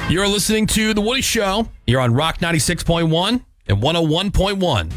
You're listening to The Woody Show. You're on Rock 96.1 and 101.1.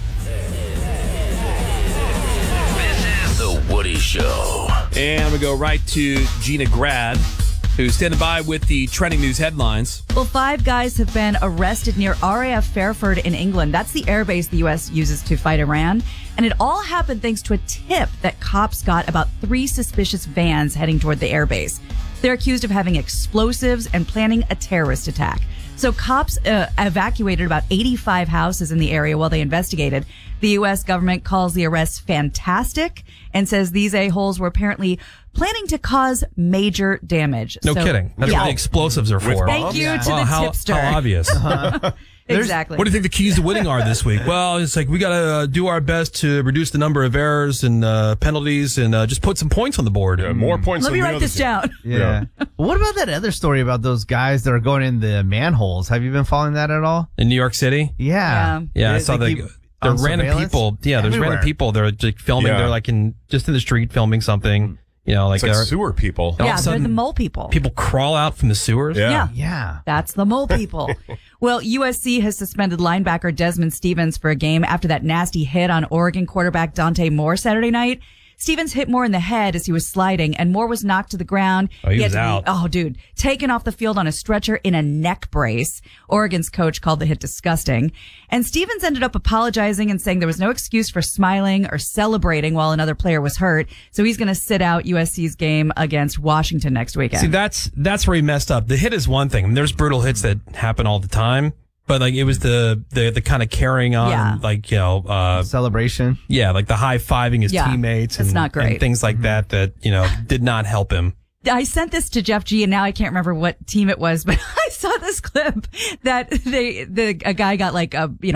This is The Woody Show. And I'm going to go right to Gina Grad, who's standing by with the trending news headlines. Well, 5 guys have been arrested near RAF Fairford in England. That's the airbase the U.S. uses to fight Iran. And it all happened thanks to a tip that cops got about 3 suspicious vans heading toward the airbase. They're accused of having explosives and planning a terrorist attack. So cops evacuated about 85 houses in the area while they investigated. The U.S. government calls the arrests fantastic and says these a-holes were apparently planning to cause major damage. No kidding. That's what the explosives are for. Thank you to the tipster. How obvious. Exactly. What do you think the keys to winning are this week? Well, it's like we got to do our best to reduce the number of errors and penalties and just put some points on the board. Yeah, more points. Let me write this down. Yeah. What about that other story about those guys that are going in the manholes? Have you been following that at all? In New York City? Yeah. Yeah, I saw They the... keep They're on random surveillance? people. Yeah, there's Everywhere. random people. They're like filming. Yeah. They're like just in the street filming something. You know, like It's like they're sewer people. all of a Yeah, they're sudden, the mole people. people crawl out from the sewers. Yeah. Yeah. That's the mole people. Well, USC has suspended linebacker Desmond Stevens for a game after that nasty hit on Oregon quarterback Dante Moore Saturday night. Stevens hit Moore in the head as he was sliding, and Moore was knocked to the ground. Oh, he was had to be, out. taken off the field on a stretcher in a neck brace. Oregon's coach called the hit disgusting. And Stevens ended up apologizing and saying there was no excuse for smiling or celebrating while another player was hurt. So he's going to sit out USC's game against Washington next weekend. See, that's where he messed up. The hit is one thing. I mean, there's brutal hits that happen all the time. But like it was the kind of carrying on, Yeah. like, you know, Celebration. yeah, like the high-fiving his Yeah, teammates that's not great. and things like that, you know, did not help him. I sent this to Jeff G, and now I can't remember what team it was, but I saw this clip that a guy got like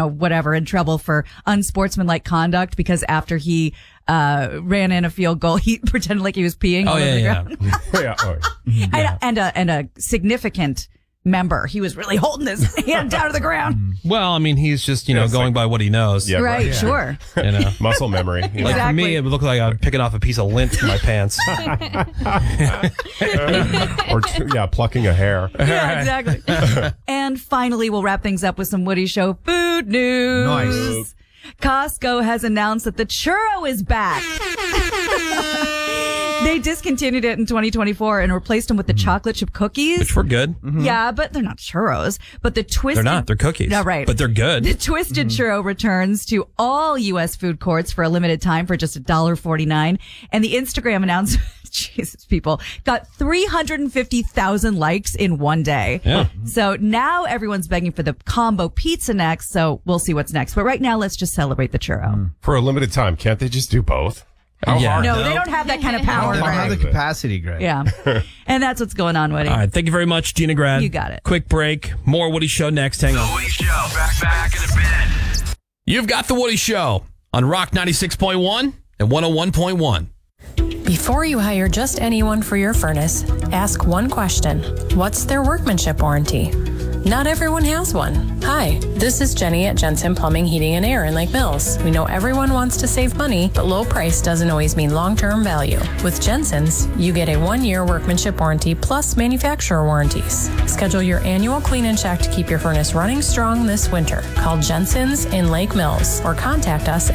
in trouble for unsportsmanlike conduct because after he ran in a field goal, he pretended like he was peeing all over the ground. Yeah. Oh, And a significant member, he was really holding his hand down to the ground. Well, I mean, he's just, you know, it's going like- by what he knows. Yeah. Right, Yeah. sure. You know. muscle memory. Like for Exactly. me, it would look like I'm picking off a piece of lint from my pants. Or plucking a hair. Yeah, exactly. And finally, we'll wrap things up with some Woody Show food news. Nice. Costco has announced that the churro is back. They discontinued it in 2024 and replaced them with the chocolate chip cookies. Which were good. Yeah, but they're not churros. But the twisted... They're not. They're cookies. No, right. But they're good. The Twisted Churro returns to all U.S. food courts for a limited time for just $1.49. And the Instagram announcement, Jesus, people, got 350,000 likes in one day. Yeah. So now everyone's begging for the combo pizza next. So we'll see what's next. But right now, let's just celebrate the churro. For a limited time, can't they just do both? How Yeah. hard? No, they don't have that kind of power. They don't have Greg. the capacity, Greg. Yeah. And that's what's going on, Woody. All right. Thank you very much, Gina Grad. You got it. Quick break. More Woody Show next. Hang on. The Woody Show. Back in a bit. You've got The Woody Show on Rock 96.1 and 101.1. Before you hire just anyone for your furnace, ask one question. What's their workmanship warranty? Not everyone has one. Hi, this is Jenny at Jensen Plumbing, Heating, and Air in Lake Mills. We know everyone wants to save money, but low price doesn't always mean long-term value. With Jensen's, you get a 1-year workmanship warranty plus manufacturer warranties. Schedule your annual clean and check to keep your furnace running strong this winter. Call Jensen's in Lake Mills or contact us